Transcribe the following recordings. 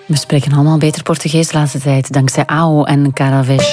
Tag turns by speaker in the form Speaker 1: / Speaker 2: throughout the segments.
Speaker 1: We spreken allemaal beter Portugees de laatste tijd, dankzij AO en Caravesh.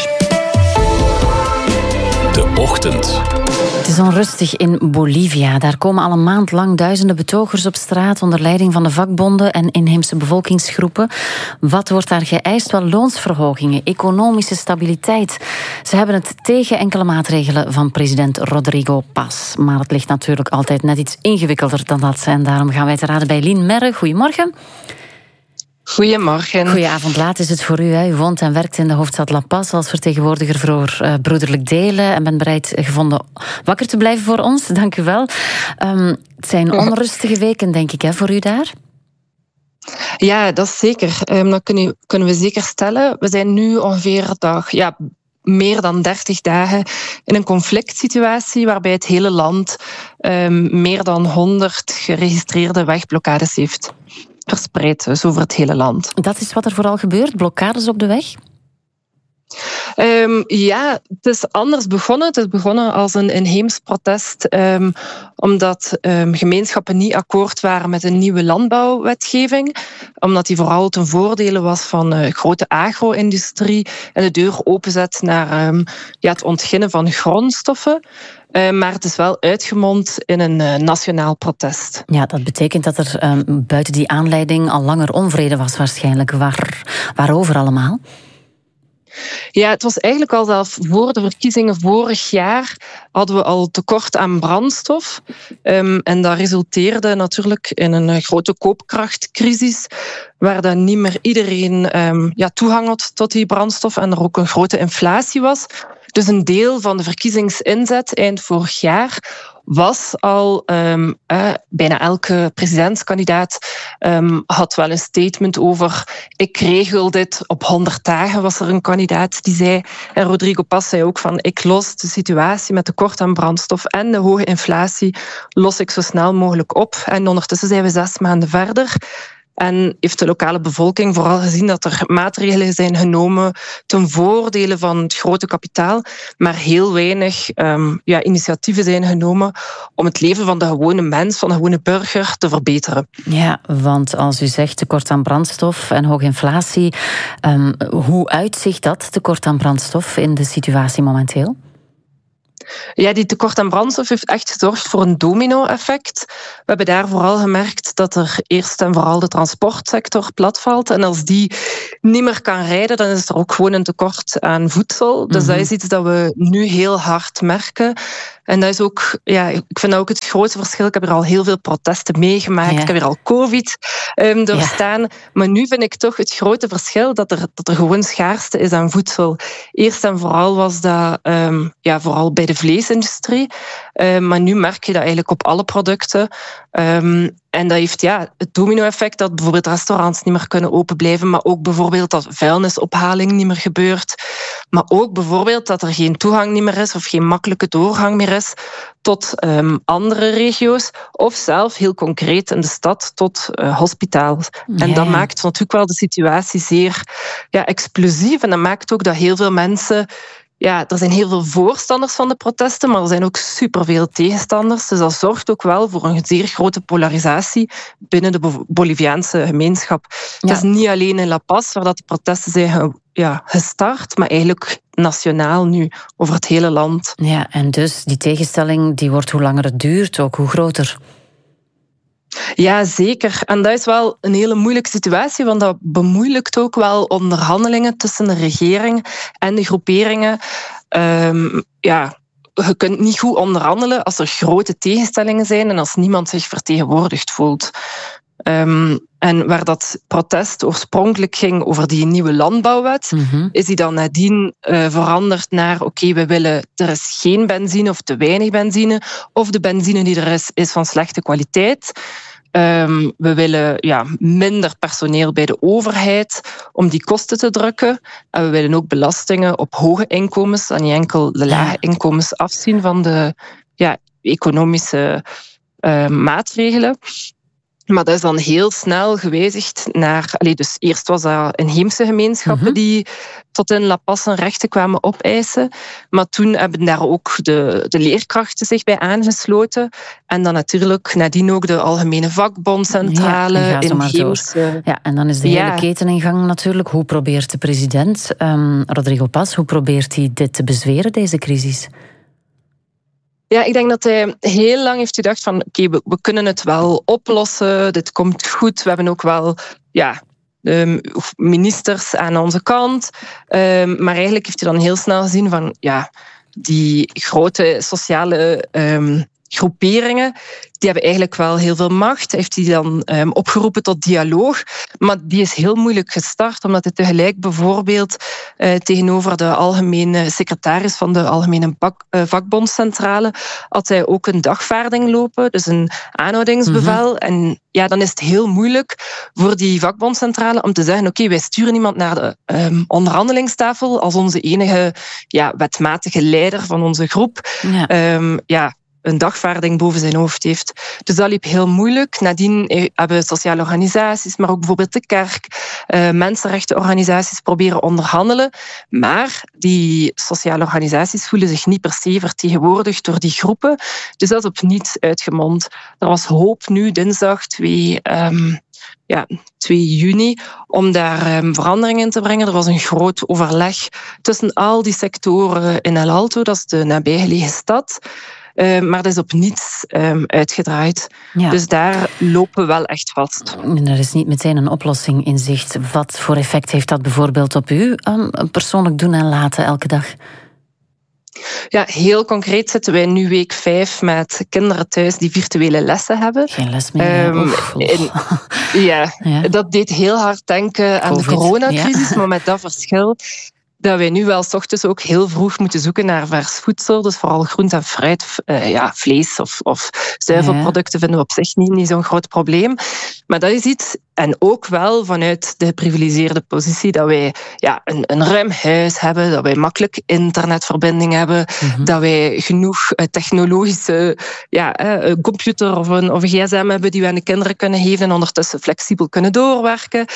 Speaker 2: De Ochtend.
Speaker 1: Het is onrustig in Bolivia. Daar komen al een maand lang duizenden betogers op straat onder leiding van de vakbonden en inheemse bevolkingsgroepen. Wat wordt daar geëist? Wel loonsverhogingen, economische stabiliteit. Ze hebben het tegen enkele maatregelen van president Rodrigo Paz. Maar het ligt natuurlijk altijd net iets ingewikkelder dan dat. En daarom gaan wij te raden bij Lien Merre. Goedemorgen.
Speaker 3: Goedemorgen.
Speaker 1: Goedenavond, laat is het voor u. Hè. U woont en werkt in de hoofdstad La Paz als vertegenwoordiger voor broederlijk delen en bent bereid gevonden wakker te blijven voor ons. Dank u wel. Het zijn onrustige weken, denk ik, hè, voor u daar?
Speaker 3: Ja, dat is zeker. Dat kunnen we zeker stellen. We zijn nu ongeveer meer dan 30 dagen in een conflict situatie waarbij het hele land meer dan 100 geregistreerde wegblokkades heeft. Verspreid dus over het hele land.
Speaker 1: Dat is wat er vooral gebeurt? Blokkades op de weg?
Speaker 3: Het is anders begonnen. Het is begonnen als een inheems protest, omdat gemeenschappen niet akkoord waren met een nieuwe landbouwwetgeving, omdat die vooral ten voordele was van grote agro-industrie en de deur openzet naar het ontginnen van grondstoffen. Maar het is wel uitgemond in een nationaal protest.
Speaker 1: Ja, dat betekent dat er buiten die aanleiding al langer onvrede was waarschijnlijk. Waarover allemaal?
Speaker 3: Ja, het was eigenlijk al zelf voor de verkiezingen vorig jaar hadden we al tekort aan brandstof. En dat resulteerde natuurlijk in een grote koopkrachtcrisis, waar dan niet meer iedereen toegang had tot die brandstof en er ook een grote inflatie was. Dus een deel van de verkiezingsinzet eind vorig jaar was al, bijna elke presidentskandidaat had wel een statement over ik regel dit op 100 dagen, was er een kandidaat die zei. En Rodrigo Paz zei ook van ik los de situatie met tekort aan brandstof en de hoge inflatie los ik zo snel mogelijk op. En ondertussen zijn we 6 maanden verder. En heeft de lokale bevolking vooral gezien dat er maatregelen zijn genomen ten voordele van het grote kapitaal, maar heel weinig initiatieven zijn genomen om het leven van de gewone mens, van de gewone burger, te verbeteren.
Speaker 1: Ja, want als u zegt tekort aan brandstof en hoge inflatie, hoe uitzicht dat tekort aan brandstof in de situatie momenteel?
Speaker 3: Ja, die tekort aan brandstof heeft echt gezorgd voor een domino-effect. We hebben daar vooral gemerkt dat er eerst en vooral de transportsector platvalt. En als die niet meer kan rijden, dan is er ook gewoon een tekort aan voedsel. Dus dat is iets dat we nu heel hard merken. En dat is ook, ik vind dat ook het grootste verschil. Ik heb er al heel veel protesten meegemaakt. Ja. Ik heb er al COVID doorstaan. Ja. Maar nu vind ik toch het grote verschil dat er gewoon schaarste is aan voedsel. Eerst en vooral was dat vooral bij de vleesindustrie. Maar nu merk je dat eigenlijk op alle producten. En dat heeft het domino-effect dat bijvoorbeeld restaurants niet meer kunnen open blijven, maar ook bijvoorbeeld dat vuilnisophaling niet meer gebeurt. Maar ook bijvoorbeeld dat er geen toegang niet meer is of geen makkelijke doorgang meer is tot andere regio's. Of zelf heel concreet in de stad tot hospitaals. En dat maakt natuurlijk wel de situatie zeer explosief. En dat maakt ook dat heel veel mensen... Ja, er zijn heel veel voorstanders van de protesten, maar er zijn ook superveel tegenstanders. Dus dat zorgt ook wel voor een zeer grote polarisatie binnen de Boliviaanse gemeenschap. Ja. Het is niet alleen in La Paz waar dat de protesten zijn gestart, maar eigenlijk nationaal nu over het hele land.
Speaker 1: Ja, en dus die tegenstelling die wordt hoe langer het duurt ook, hoe groter.
Speaker 3: Ja, zeker. En dat is wel een hele moeilijke situatie, want dat bemoeilijkt ook wel onderhandelingen tussen de regering en de groeperingen. Je kunt niet goed onderhandelen als er grote tegenstellingen zijn en als niemand zich vertegenwoordigd voelt. En waar dat protest oorspronkelijk ging over die nieuwe landbouwwet, is die dan nadien veranderd naar we willen, er is geen benzine of te weinig benzine, of de benzine die er is van slechte kwaliteit. We willen minder personeel bij de overheid om die kosten te drukken. En we willen ook belastingen op hoge inkomens en niet enkel de lage inkomens afzien van de economische maatregelen. Maar dat is dan heel snel gewijzigd naar... Dus eerst was dat inheemse gemeenschappen die tot in La Paz hun rechten kwamen opeisen. Maar toen hebben daar ook de leerkrachten zich bij aangesloten. En dan natuurlijk nadien ook de Algemene Vakbondcentrale.
Speaker 1: Ja,
Speaker 3: inheemse...
Speaker 1: Ja, en dan is de hele keten in gang natuurlijk. Hoe probeert de president, Rodrigo Paz, hoe probeert hij dit te bezweren, deze crisis?
Speaker 3: Ja, ik denk dat hij heel lang heeft gedacht van oké, we kunnen het wel oplossen, dit komt goed. We hebben ook wel ministers aan onze kant. Maar eigenlijk heeft hij dan heel snel gezien van die grote sociale groeperingen, die hebben eigenlijk wel heel veel macht. Heeft hij dan opgeroepen tot dialoog. Maar die is heel moeilijk gestart, omdat hij tegelijk bijvoorbeeld tegenover de algemene secretaris van de Algemene Vakbondcentrale had hij ook een dagvaarding lopen, dus een aanhoudingsbevel. En dan is het heel moeilijk voor die vakbondcentrale om te zeggen oké, wij sturen iemand naar de onderhandelingstafel als onze enige wetmatige leider van onze groep. Een dagvaarding boven zijn hoofd heeft. Dus dat liep heel moeilijk. Nadien hebben sociale organisaties, maar ook bijvoorbeeld de kerk, mensenrechtenorganisaties proberen onderhandelen. Maar die sociale organisaties voelen zich niet per se vertegenwoordigd door die groepen. Dus dat is op niets uitgemond. Er was hoop nu, dinsdag 2 juni, om daar verandering in te brengen. Er was een groot overleg tussen al die sectoren in El Alto, dat is de nabijgelegen stad. Maar dat is op niets uitgedraaid. Ja. Dus daar lopen we wel echt vast.
Speaker 1: Er is niet meteen een oplossing in zicht. Wat voor effect heeft dat bijvoorbeeld op u? Persoonlijk doen en laten elke dag?
Speaker 3: Ja, heel concreet zitten wij nu week 5 met kinderen thuis die virtuele lessen hebben.
Speaker 1: Geen les meer.
Speaker 3: Dat deed heel hard denken aan de coronacrisis, maar met dat verschil dat wij nu wel 's ochtends ook heel vroeg moeten zoeken naar vers voedsel. Dus vooral groente en fruit, vlees of zuivelproducten vinden we op zich niet zo'n groot probleem. Maar dat is iets, en ook wel vanuit de geprivilegeerde positie, dat wij een ruim huis hebben, dat wij makkelijk internetverbinding hebben, dat wij genoeg technologische computer of een gsm hebben die we aan de kinderen kunnen geven en ondertussen flexibel kunnen doorwerken.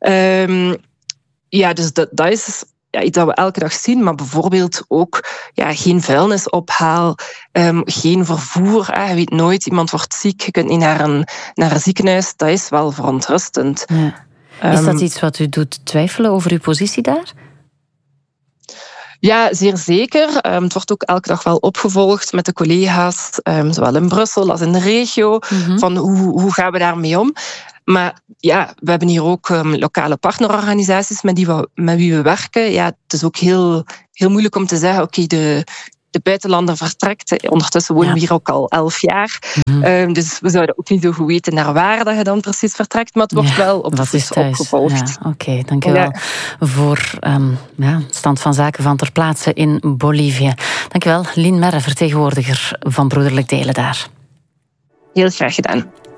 Speaker 3: Dus dat is iets dat we elke dag zien, maar bijvoorbeeld ook geen vuilnisophaal, geen vervoer. Je weet nooit, iemand wordt ziek, je kunt niet naar een ziekenhuis. Dat is wel verontrustend.
Speaker 1: Ja. Is dat iets wat u doet twijfelen over uw positie daar?
Speaker 3: Ja, zeer zeker. Het wordt ook elke dag wel opgevolgd met de collega's, zowel in Brussel als in de regio, van hoe gaan we daarmee om. Maar we hebben hier ook lokale partnerorganisaties met wie we werken. Ja, het is ook heel, heel moeilijk om te zeggen, oké, de buitenlander vertrekt. Ondertussen wonen we hier ook al 11 jaar. Dus we zouden ook niet zo goed weten naar waar dat je dan precies vertrekt. Maar het wordt wel op opgevolgd.
Speaker 1: Ja, Oké, dank u wel voor stand van zaken van ter plaatse in Bolivia. Dank u wel, Lien Merre, vertegenwoordiger van Broederlijk Delen daar.
Speaker 3: Heel graag gedaan.